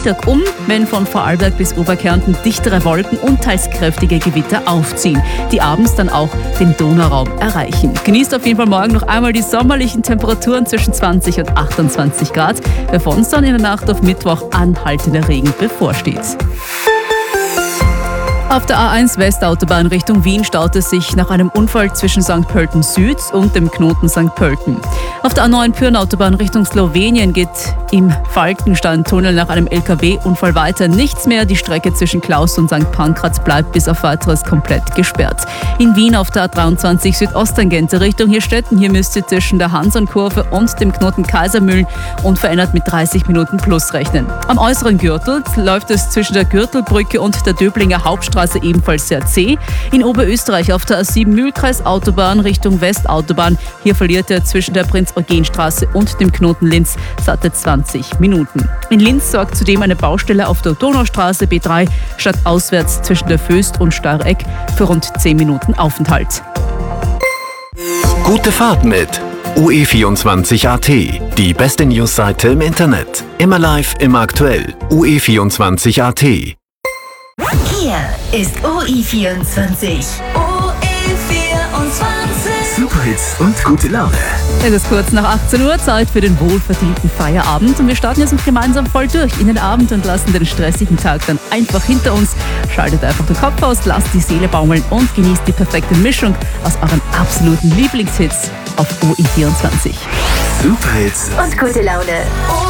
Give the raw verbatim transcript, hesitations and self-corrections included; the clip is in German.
Mittag um, wenn von Vorarlberg bis Oberkärnten dichtere Wolken und teils kräftige Gewitter aufziehen, die abends dann auch den Donauraum erreichen. Genießt auf jeden Fall morgen noch einmal die sommerlichen Temperaturen zwischen zwanzig und achtundzwanzig Grad, bevor uns dann in der Nacht auf Mittwoch anhaltender Regen bevorsteht. Auf der A eins Westautobahn Richtung Wien staut es sich nach einem Unfall zwischen Sankt Pölten Süd und dem Knoten Sankt Pölten. Auf der A neun Pyhrn-Autobahn Richtung Slowenien geht im Falkenstein-Tunnel nach einem L K W-Unfall weiter nichts mehr. Die Strecke zwischen Klaus und Sankt Pankraz bleibt bis auf weiteres komplett gesperrt. In Wien auf der A dreiundzwanzig Südosttangente Richtung Hirstetten. Hier müsst ihr zwischen der Hansonkurve und dem Knoten Kaisermühlen unverändert mit dreißig Minuten plus rechnen. Am äußeren Gürtel läuft es zwischen der Gürtelbrücke und der Döblinger Hauptstraße ebenfalls sehr zäh. In Oberösterreich auf der A sieben Mühlkreis Autobahn Richtung Westautobahn. Hier verliert er zwischen der Prinz-Eugen-Straße und dem Knoten Linz satte zwanzig Minuten. In Linz sorgt zudem eine Baustelle auf der Donaustraße B drei stadtauswärts zwischen der Föst und Steireck für rund zehn Minuten Aufenthalt. Gute Fahrt mit U E vierundzwanzig Punkt A T, die beste Newsseite im Internet. Immer live, immer aktuell. U E vierundzwanzig Punkt A T. Hier ist U I vierundzwanzig. U I vierundzwanzig. Superhits und gute Laune. Es ist kurz nach achtzehn Uhr, Zeit für den wohlverdienten Feierabend. Und wir starten jetzt gemeinsam voll durch in den Abend und lassen den stressigen Tag dann einfach hinter uns. Schaltet einfach den Kopf aus, lasst die Seele baumeln und genießt die perfekte Mischung aus euren absoluten Lieblingshits auf U I vierundzwanzig. Superhits Und gute Laune.